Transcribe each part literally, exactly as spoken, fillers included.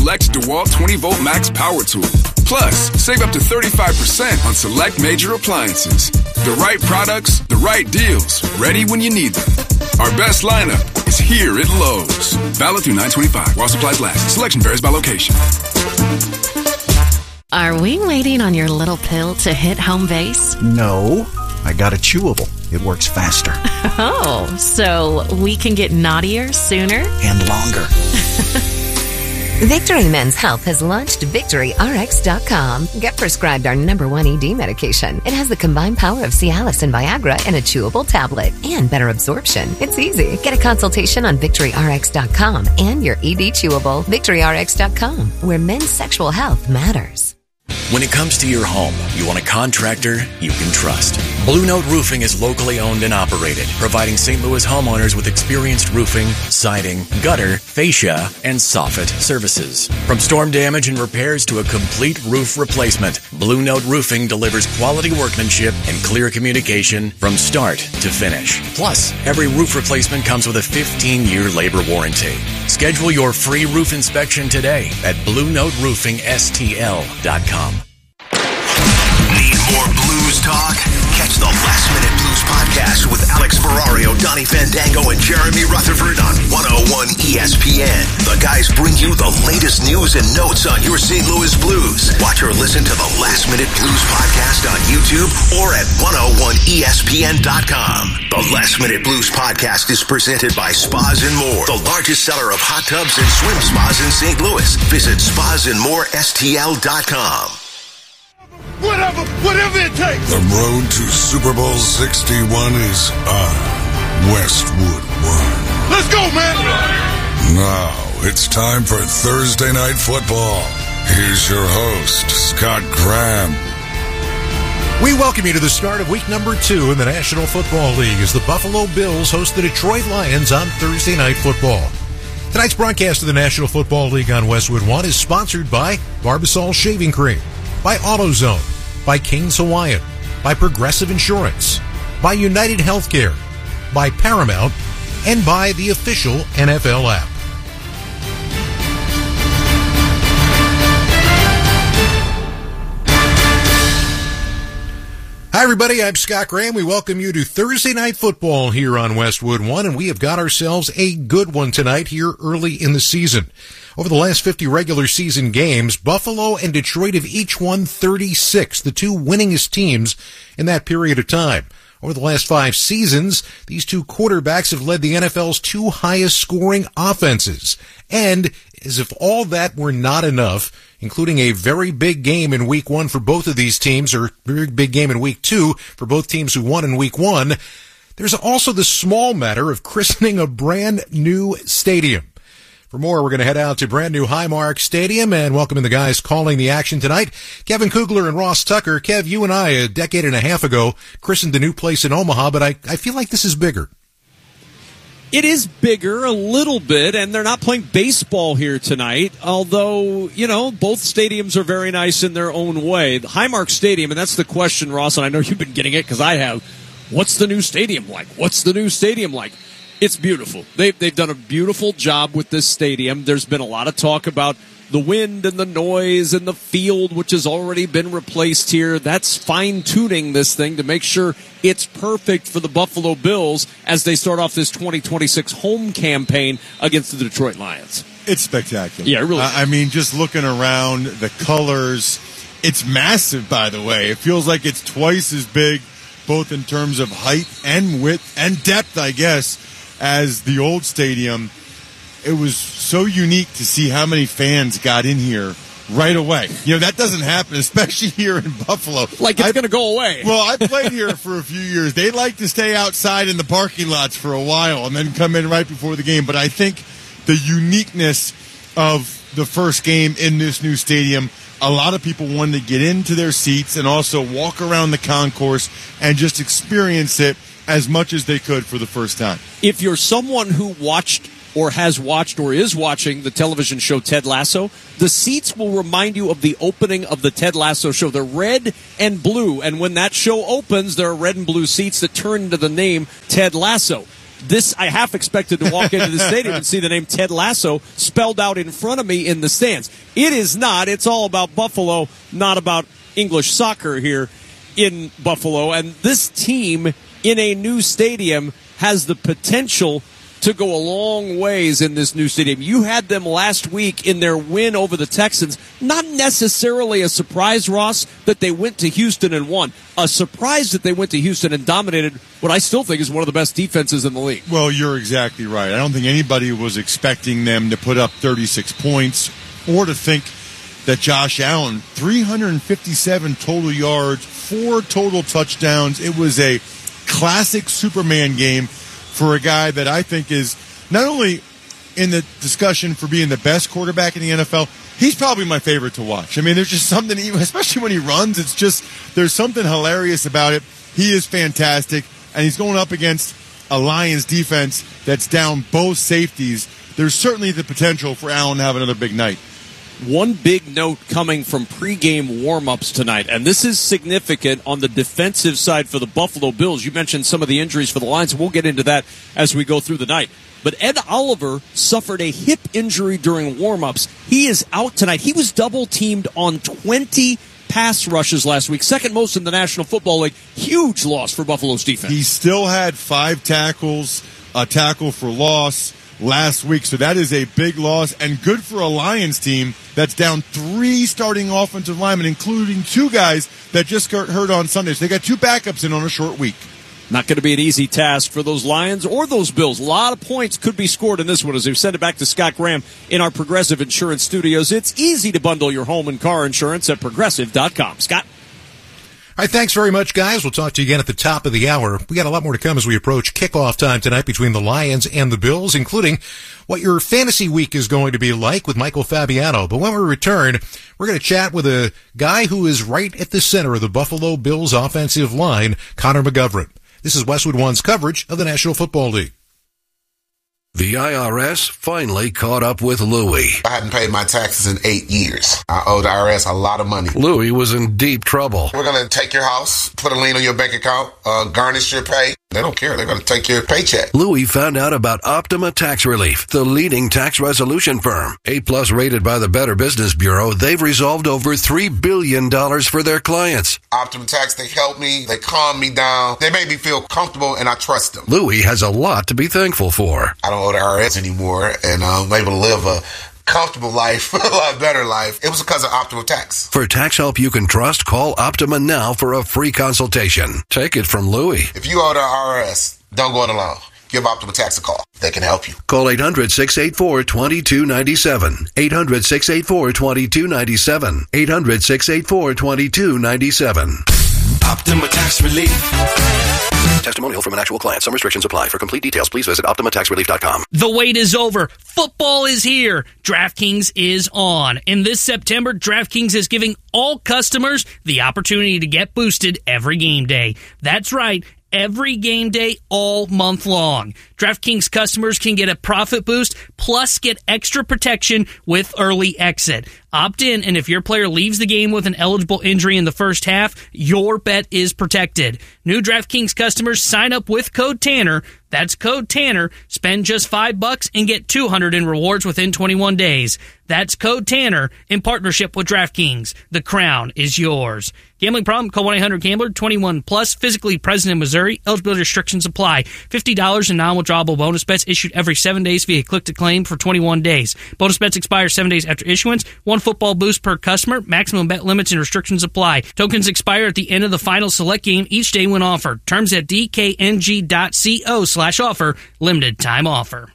select DeWalt twenty volt max power tool. Plus, save up to thirty-five percent on select major appliances. The right products, the right deals, ready when you need them. Our best lineup is here at Lowe's. Valid through nine twenty-five while supplies last. Selection varies by location. Are we waiting on your little pill to hit home base? No, I got a chewable. It works faster. Oh, so we can get naughtier sooner? And longer. Victory Men's Health has launched Victory R X dot com. Get prescribed our number one E D medication. It has the combined power of Cialis and Viagra in a chewable tablet and better absorption. It's easy. Get a consultation on Victory R X dot com and your E D chewable. Victory R X dot com, where men's sexual health matters. When it comes to your home, you want a contractor you can trust. Blue Note Roofing is locally owned and operated, providing Saint Louis homeowners with experienced roofing, siding, gutter, fascia, and soffit services. From storm damage and repairs to a complete roof replacement, Blue Note Roofing delivers quality workmanship and clear communication from start to finish. Plus, every roof replacement comes with a fifteen-year labor warranty. Schedule your free roof inspection today at blue note roofing S T L dot com. Need more blues talk? Catch the Last Minute Blues podcast with Alex Ferrario, Donnie Fandango, and Jeremy Rutherford on one oh one E S P N. The guys bring you the latest news and notes on your Saint Louis Blues. Watch or listen to the Last Minute Blues podcast on YouTube or at one oh one E S P N dot com. The Last Minute Blues podcast is presented by Spas and More, the largest seller of hot tubs and swim spas in Saint Louis. Visit spas and more S T L dot com. Whatever, whatever it takes. The road to Super Bowl sixty-one is on. Westwood One. Let's go, man. Now it's time for Thursday Night Football. Here's your host, Scott Graham. We welcome you to the start of week number two in the National Football League as the Buffalo Bills host the Detroit Lions on Thursday Night Football. Tonight's broadcast of the National Football League on Westwood One is sponsored by Barbasol Shaving Cream, by AutoZone, by King's Hawaiian, by Progressive Insurance, by United Healthcare, by Paramount, and by the official N F L app. Hi, everybody. I'm Scott Graham. We welcome you to Thursday Night Football here on Westwood One, and we have got ourselves a good one tonight here early in the season. Over the last fifty regular season games, Buffalo and Detroit have each won thirty-six, the two winningest teams in that period of time. Over the last five seasons, these two quarterbacks have led the N F L's two highest scoring offenses. And as if all that were not enough, including a very big game in week one for both of these teams, or very big game in week two for both teams who won in week one, there's also the small matter of christening a brand new stadium. For more, we're going to head out to brand new Highmark Stadium and welcome in the guys calling the action tonight, Kevin Kugler and Ross Tucker. Kev, you and I a decade and a half ago christened the new place in Omaha, but I, I feel like this is bigger. It is bigger a little bit, and they're not playing baseball here tonight, although, you know, both stadiums are very nice in their own way. The Highmark Stadium, and that's the question, Ross, and I know you've been getting it because I have. What's the new stadium like? What's the new stadium like? It's beautiful. They've, they've done a beautiful job with this stadium. There's been a lot of talk about the wind and the noise and the field, which has already been replaced here. That's fine-tuning this thing to make sure it's perfect for the Buffalo Bills as they start off this twenty twenty-six home campaign against the Detroit Lions. It's spectacular. Yeah, it really. I mean, just looking around, the colors, it's massive, by the way. It feels like it's twice as big, both in terms of height and width and depth, I guess, as the old stadium. It was so unique to see how many fans got in here right away. You know, that doesn't happen, especially here in Buffalo. Like it's going to go away. Well, I played here for a few years. They like to stay outside in the parking lots for a while and then come in right before the game. But I think the uniqueness of the first game in this new stadium, a lot of people wanted to get into their seats and also walk around the concourse and just experience it as much as they could for the first time. If you're someone who watched or has watched or is watching the television show Ted Lasso, the seats will remind you of the opening of the Ted Lasso show. They're red and blue, and when that show opens, there are red and blue seats that turn into the name Ted Lasso. this, I half expected to walk into the stadium and see the name Ted Lasso spelled out in front of me in the stands. It is not. It's all about Buffalo, not about English soccer here in Buffalo. And this team in a new stadium has the potential to go a long ways in this new stadium. You had them last week in their win over the Texans. Not necessarily a surprise, Ross, that they went to Houston and won. A surprise that they went to Houston and dominated what I still think is one of the best defenses in the league. Well, you're exactly right. I don't think anybody was expecting them to put up thirty-six points or to think that Josh Allen, three hundred fifty-seven total yards, four total touchdowns. It was a classic Superman game for a guy that I think is not only in the discussion for being the best quarterback in the N F L, he's probably my favorite to watch. I mean, there's just something, especially when he runs, it's just, there's something hilarious about it. He is fantastic, and he's going up against a Lions defense that's down both safeties. There's certainly the potential for Allen to have another big night. One big note coming from pregame warm-ups tonight, and this is significant on the defensive side for the Buffalo Bills. You mentioned some of the injuries for the Lions. We'll get into that as we go through the night. But Ed Oliver suffered a hip injury during warm-ups. He is out tonight. He was double-teamed on twenty pass rushes last week, second most in the National Football League. Huge loss for Buffalo's defense. He still had five tackles, a tackle for loss last week, so that is a big loss, and good for a Lions team that's down three starting offensive linemen, including two guys that just got hurt on Sunday. So they got two backups in on a short week. Not going to be an easy task for those Lions or those Bills. A lot of points could be scored in this one as we send it back to Scott Graham in our Progressive Insurance studios. It's easy to bundle your home and car insurance at Progressive dot com. Scott? All right, thanks very much, guys. We'll talk to you again at the top of the hour. We got a lot more to come as we approach kickoff time tonight between the Lions and the Bills, including what your fantasy week is going to be like with Michael Fabiano. But when we return, we're going to chat with a guy who is right at the center of the Buffalo Bills offensive line, Connor McGovern. This is Westwood One's coverage of the National Football League. The I R S finally caught up with Louie. I hadn't paid my taxes in eight years. I owe the I R S a lot of money. Louie was in deep trouble. We're going to take your house, put a lien on your bank account, uh, garnish your pay. They don't care. They're going to take your paycheck. Louie found out about Optima Tax Relief, the leading tax resolution firm. A-plus rated by the Better Business Bureau, they've resolved over three billion dollars for their clients. Optima Tax, they help me. They calm me down. They make me feel comfortable, and I trust them. Louie has a lot to be thankful for. I don't owe the I R S anymore, and I'm able to live a comfortable life, a lot better life. It was because of Optima Tax. For tax help you can trust, call Optima now for a free consultation. Take it from Louie. If you owe the I R S, don't go it alone. Give Optima Tax a call. They can help you. Call eight hundred, six eight four, two two nine seven. eight hundred, six eight four, two two nine seven. eight hundred, six eight four, two two nine seven. Optima Tax Relief. Testimonial from an actual client. Some restrictions apply. For complete details, please visit Optima Tax Relief dot com. The wait is over. Football is here. DraftKings is on. And this September, DraftKings is giving all customers the opportunity to get boosted every game day. That's right. Every game day, all month long. DraftKings customers can get a profit boost, plus get extra protection with early exit. Opt in, and if your player leaves the game with an eligible injury in the first half, your bet is protected. New DraftKings customers sign up with code Tanner. That's code Tanner. Spend just five bucks and get two hundred in rewards within twenty-one days. That's code Tanner in partnership with DraftKings. The crown is yours. Gambling problem? Call one eight hundred gambler. twenty-one plus. Physically present in Missouri. Eligibility restrictions apply. fifty dollars in non-withdrawable bonus bets issued every seven days via click-to-claim for twenty-one days. Bonus bets expire seven days after issuance. One football boost per customer. Maximum bet limits and restrictions apply. Tokens expire at the end of the final select game each day when offered. Terms at d k n g dot co slash offer. Limited time offer.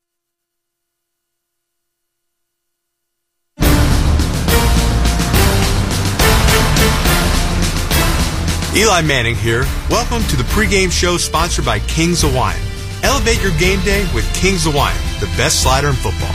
Eli Manning here. Welcome to the pregame show sponsored by King's Hawaiian. Elevate your game day with King's Hawaiian, the best slider in football.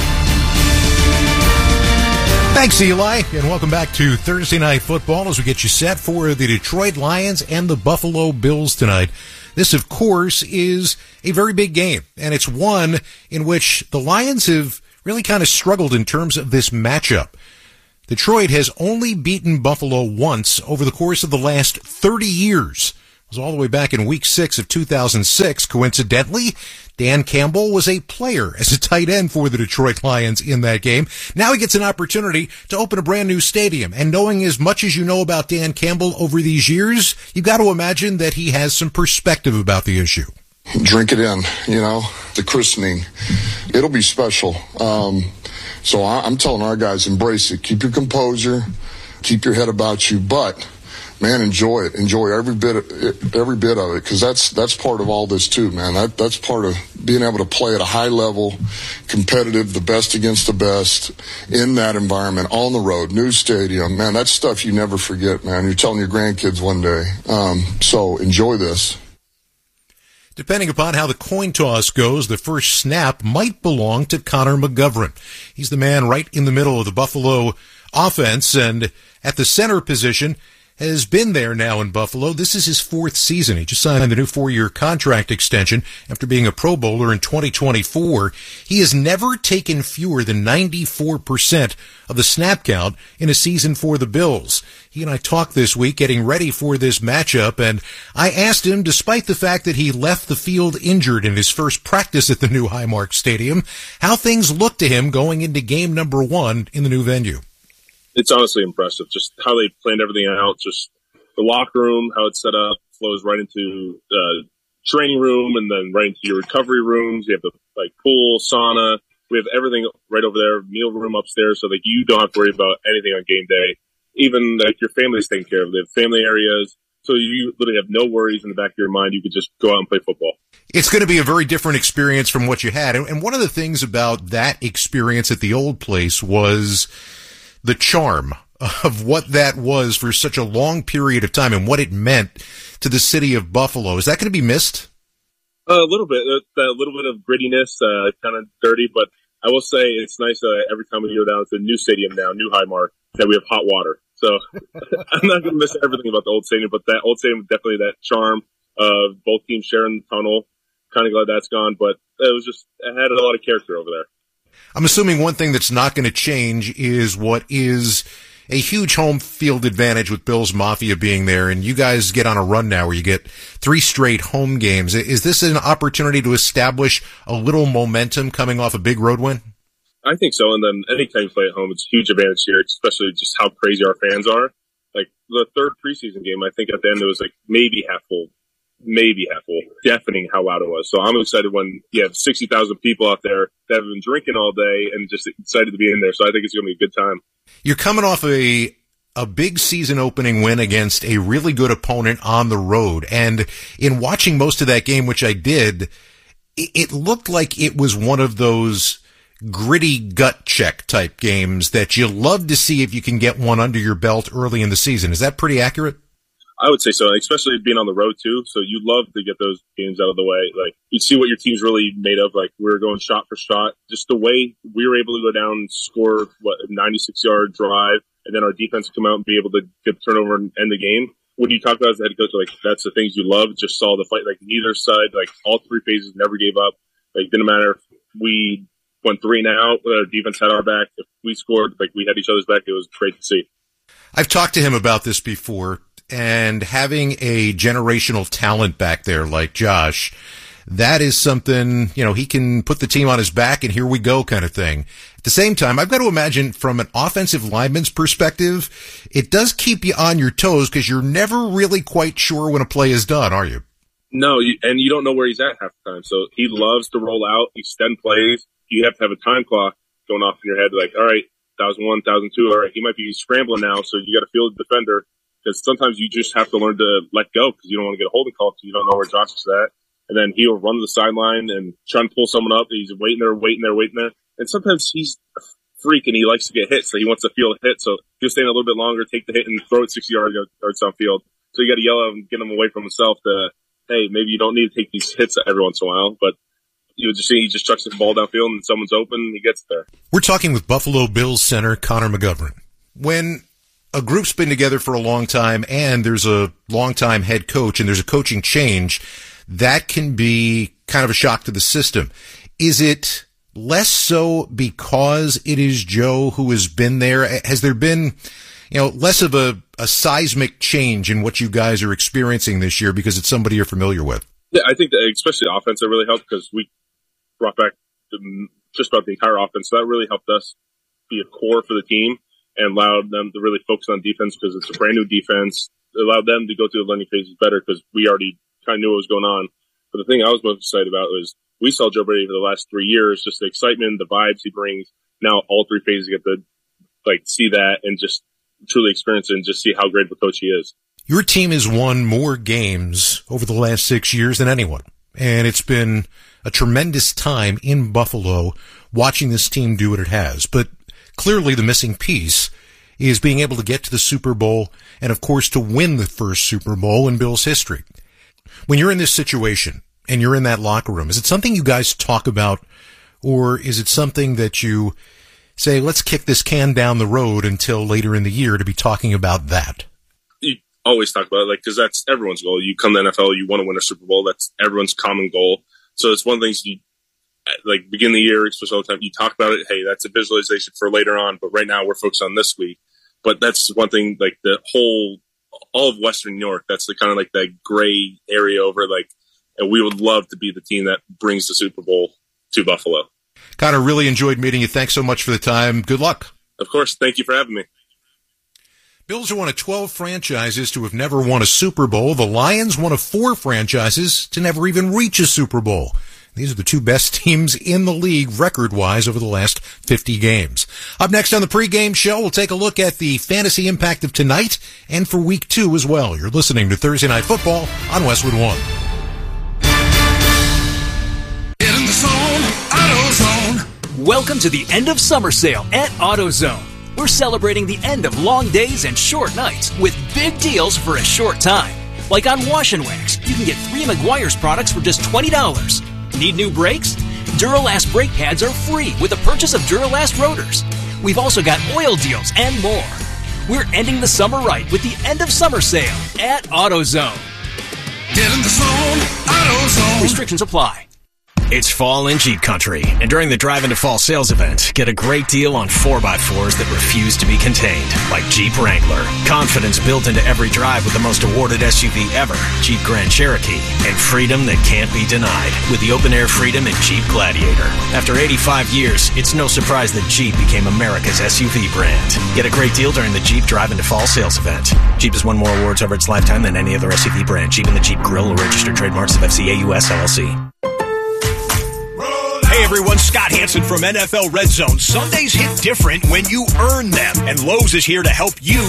Thanks, Eli, and welcome back to Thursday Night Football as we get you set for the Detroit Lions and the Buffalo Bills tonight. This, of course, is a very big game, and it's one in which the Lions have really kind of struggled in terms of this matchup. Detroit has only beaten Buffalo once over the course of the last thirty years. was all the way back in week six of two thousand six. Coincidentally, Dan Campbell was a player as a tight end for the Detroit Lions in that game. Now he gets an opportunity to open a brand new stadium. And knowing as much as you know about Dan Campbell over these years, you've got to imagine that he has some perspective about the issue. Drink it in, you know, the christening. It'll be special. Um, so I, I'm telling our guys, embrace it. Keep your composure. Keep your head about you. But, man, enjoy it. Enjoy every bit of it, every bit of it, because that's that's part of all this too, man. That that's part of being able to play at a high level, competitive, the best against the best, in that environment, on the road, new stadium. Man, that's stuff you never forget, man. You're telling your grandkids one day. Um, so enjoy this. Depending upon how the coin toss goes, the first snap might belong to Connor McGovern. He's the man right in the middle of the Buffalo offense, and at the center position has been there now in Buffalo. This is his fourth season. He just signed a new four-year contract extension after being a Pro Bowler in twenty twenty-four. He has never taken fewer than ninety-four percent of the snap count in a season for the Bills. He and I talked this week getting ready for this matchup, and I asked him, despite the fact that he left the field injured in his first practice at the new Highmark Stadium, how things look to him going into game number one in the new venue. It's honestly impressive, just how they planned everything out, just the locker room, how it's set up, flows right into the training room and then right into your recovery rooms. You have the like pool, sauna. We have everything right over there, meal room upstairs, so that you don't have to worry about anything on game day. Even like your family's taken care of. They have family areas, so you literally have no worries in the back of your mind. You could just go out and play football. It's going to be a very different experience from what you had. And one of the things about that experience at the old place was the charm of what that was for such a long period of time and what it meant to the city of Buffalo. Is that going to be missed? Uh, a little bit, a, a little bit of grittiness, uh, kind of dirty, but I will say it's nice uh, every time we go down to the new stadium now, new Highmark, that we have hot water. So I'm not going to miss everything about the old stadium, but that old stadium, definitely that charm of both teams sharing the tunnel. Kind of glad that's gone, but it was just, it had a lot of character over there. I'm assuming one thing that's not going to change is what is a huge home field advantage with Bills Mafia being there, and you guys get on a run now where you get three straight home games. Is this an opportunity to establish a little momentum coming off a big road win? I think so, and then anytime you play at home, it's a huge advantage here, especially just how crazy our fans are. Like, the third preseason game, I think at the end it was like maybe half full. Maybe half full, deafening how loud it was. So I'm excited when you have sixty thousand people out there that have been drinking all day and just excited to be in there. So I think it's going to be a good time. You're coming off a a big season opening win against a really good opponent on the road. And in watching most of that game, which I did, it, it looked like it was one of those gritty gut check type games that you love to see if you can get one under your belt early in the season. Is that pretty accurate? I would say so, especially being on the road too. So you love to get those games out of the way. Like you see what your team's really made of. Like we were going shot for shot. Just the way we were able to go down and score what a ninety-six yard drive, and then our defense come out and be able to get the turnover and end the game. When you talk about as the head coach, like that's the things you love. Just saw the fight. Like neither side, like all three phases, never gave up. Like didn't matter if we went three and out. Our defense had our back. If we scored, like we had each other's back. It was great to see. I've talked to him about this before. And having a generational talent back there like Josh, that is something, you know, he can put the team on his back and here we go kind of thing. At the same time, I've got to imagine from an offensive lineman's perspective, it does keep you on your toes because you're never really quite sure when a play is done, are you? No, you, and you don't know where he's at half the time. So he loves to roll out, extend plays. You have to have a time clock going off in your head like, all right, thousand one, thousand two, all right, he might be scrambling now, so you got to field the defender. Because sometimes you just have to learn to let go because you don't want to get a holding call because you don't know where Josh is at. And then he'll run to the sideline and try and pull someone up. He's waiting there, waiting there, waiting there. And sometimes he's a freak and he likes to get hit, so he wants to feel a hit. So he'll stay in a little bit longer, take the hit, and throw it sixty yards downfield. So you got to yell at him, get him away from himself to, hey, maybe you don't need to take these hits every once in a while. But you would just see he just chucks the ball downfield and someone's open, he gets there. We're talking with Buffalo Bills center Connor McGovern. When a group's been together for a long time and there's a long-time head coach and there's a coaching change, that can be kind of a shock to the system. Is it less so because it is Joe who has been there? Has there been, you know, less of a, a seismic change in what you guys are experiencing this year because it's somebody you're familiar with. Yeah, I think that especially the offense, that really helped because we brought back the, just about the entire offense. So that really helped us be a core for the team and allowed them to really focus on defense because it's a brand new defense. It allowed them to go through the learning phases better because we already kind of knew what was going on. But the thing I was most excited about was we saw Joe Brady for the last three years, just the excitement, the vibes he brings. Now all three phases get to like see that and just truly experience it and just see how great of a coach he is. Your team has won more games over the last six years than anyone. And it's been a tremendous time in Buffalo watching this team do what it has. But clearly the missing piece is being able to get to the Super Bowl and, of course, to win the first Super Bowl in Bills history. When you're in this situation and you're in that locker room, is it something you guys talk about, or is it something that you say, let's kick this can down the road until later in the year to be talking about that? You always talk about it, like, because that's everyone's goal. You come to the N F L, you want to win a Super Bowl. That's everyone's common goal. So it's one of the things you, like, begin the year, especially all the time, you talk about it. Hey, that's a visualization for later on, but right now we're focused on this week. But that's one thing, like, the whole, all of Western New York, that's the kind of like that gray area over, like, and we would love to be the team that brings the Super Bowl to Buffalo. Connor, really enjoyed meeting you. Thanks so much for the time. Good luck. Of course. Thank you for having me. Bills are one of twelve franchises to have never won a Super Bowl. The Lions, one of four franchises to never even reach a Super Bowl. These are the two best teams in the league record-wise over the last fifty games. Up next on the pregame show, we'll take a look at the fantasy impact of tonight and for week two as well. You're listening to Thursday Night Football on Westwood One. Get in the zone, AutoZone. Welcome to the end of summer sale at AutoZone. We're celebrating the end of long days and short nights with big deals for a short time. Like on Wash and Wax, you can get three Meguiar's products for just twenty dollars. Need new brakes? Duralast brake pads are free with the purchase of Duralast rotors. We've also got oil deals and more. We're ending the summer right with the end of summer sale at AutoZone. Get in the zone, AutoZone. Restrictions apply. It's fall in Jeep country, and during the Drive into Fall sales event, get a great deal on four by fours that refuse to be contained, like Jeep Wrangler. Confidence built into every drive with the most awarded S U V ever, Jeep Grand Cherokee, and freedom that can't be denied with the open-air freedom in Jeep Gladiator. After eighty-five years, it's no surprise that Jeep became America's S U V brand. Get a great deal during the Jeep Drive into Fall sales event. Jeep has won more awards over its lifetime than any other S U V brand. Jeep and the Jeep Grill are registered trademarks of F C A U S L L C. Hey everyone, Scott Hansen from N F L Red Zone. Sundays hit different when you earn them, and Lowe's is here to help you